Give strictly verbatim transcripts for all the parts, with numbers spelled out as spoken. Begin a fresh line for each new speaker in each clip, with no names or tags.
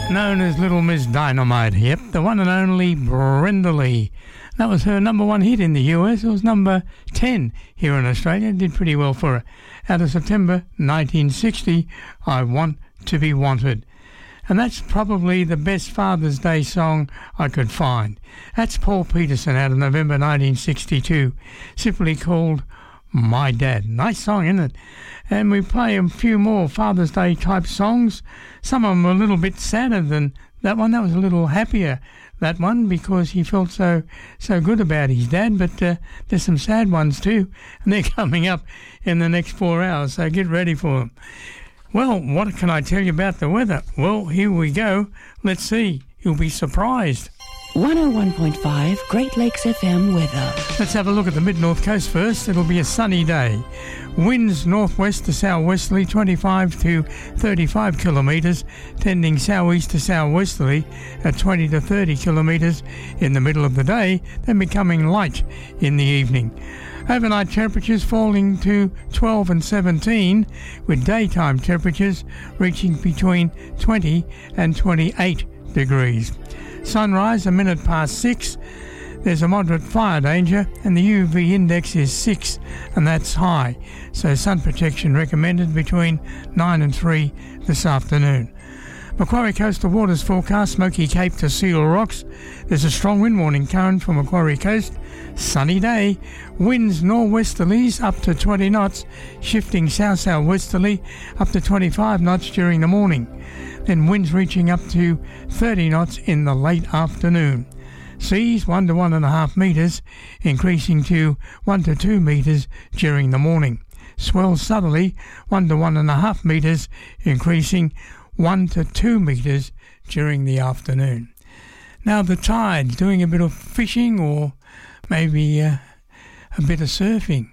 Known as Little Miss Dynamite. Yep, the one and only Brenda Lee. That was her number one hit in the U S. It was number ten here in Australia. Did pretty well for her. Out of September nineteen sixty, I Want to Be Wanted. And that's probably the best Father's Day song I could find. That's Paul Peterson out of November nineteen sixty-two, simply called My Dad. Nice song, isn't it? And we play a few more Father's Day type songs. Some of them were a little bit sadder than that one. That was a little happier, that one, because he felt so so good about his dad. But uh, there's some sad ones too, and they're coming up in the next four hours, so get ready for them. Well, what can I tell you about the weather? Well, here we go. Let's see. You'll be surprised.
one oh one point five Great Lakes F M weather.
Let's have a look at the mid-north coast first. It'll be a sunny day. Winds northwest to southwesterly, twenty-five to thirty-five kilometres, tending southeast to southwesterly at twenty to thirty kilometres in the middle of the day, then becoming light in the evening. Overnight temperatures falling to twelve and seventeen, with daytime temperatures reaching between twenty and twenty-eight degrees. Sunrise a minute past six. There's a moderate fire danger and the U V index is six, and that's high. So sun protection recommended between nine and three this afternoon. Macquarie coastal waters forecast, Smoky Cape to Seal Rocks. There's a strong wind warning current for Macquarie Coast. Sunny day. Winds nor'westerlies up to twenty knots, shifting south-southwesterly up to twenty-five knots during the morning. Then winds reaching up to thirty knots in the late afternoon. Seas one to one and a half metres, increasing to one to two metres during the morning. Swells southerly one to one and a half metres, increasing one to two metres during the afternoon. Now the tides, doing a bit of fishing or maybe uh, a bit of surfing.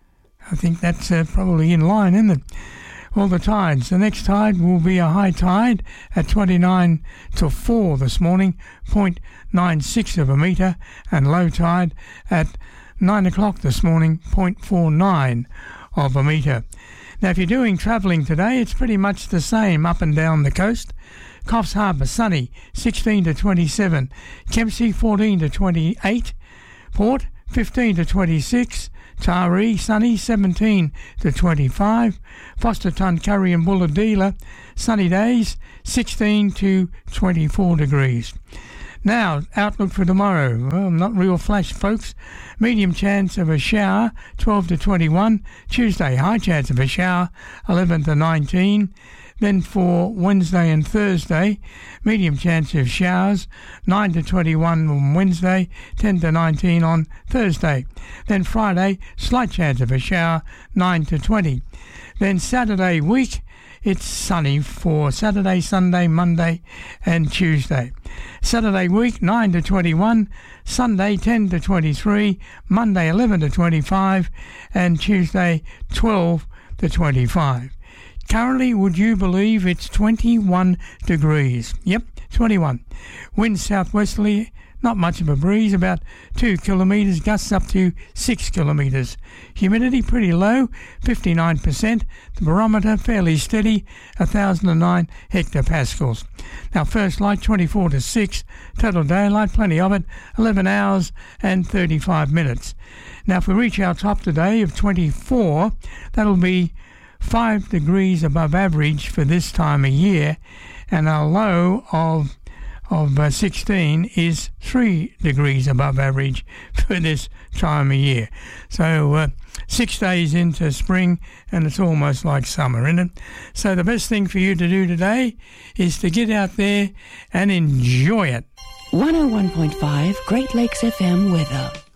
I think that's uh, probably in line, isn't it? Well, the tides. The next tide will be a high tide at twenty-nine to four this morning, zero point nine six of a metre, and low tide at nine o'clock this morning, zero point four nine of a metre. Now, if you're doing travelling today, it's pretty much the same up and down the coast. Coffs Harbour, sunny, sixteen to twenty-seven. Kempsey, fourteen to twenty-eight. Port, fifteen to twenty-six. Taree, sunny, seventeen to twenty-five. Foster Tuncurry and Bulahdelah, sunny days, sixteen to twenty-four degrees. Now, outlook for tomorrow. Well, not real flash, folks. Medium chance of a shower, twelve to twenty-one. Tuesday, high chance of a shower, eleven to nineteen. Then for Wednesday and Thursday, medium chance of showers, nine to twenty-one on Wednesday, ten to nineteen on Thursday. Then Friday, slight chance of a shower, nine to twenty. Then Saturday week, it's sunny for Saturday, Sunday, Monday and Tuesday. Saturday week, nine to twenty-one, Sunday, ten to twenty-three, Monday, eleven to twenty-five, and Tuesday, twelve to twenty-five. Currently, would you believe it's twenty-one degrees? Yep, twenty-one. Wind southwesterly, not much of a breeze, about two kilometres, gusts up to six kilometres. Humidity pretty low, fifty-nine percent. The barometer fairly steady, one thousand nine hectopascals. Now, first light twenty-four to six, total daylight, plenty of it, eleven hours and thirty-five minutes. Now, if we reach our top today of twenty-four, that'll be five degrees above average for this time of year, and our low of of uh, sixteen is three degrees above average for this time of year. So uh, six days into spring, and it's almost like summer, isn't it? So the best thing for you to do today is to get out there and enjoy it.
one oh one point five Great Lakes F M weather.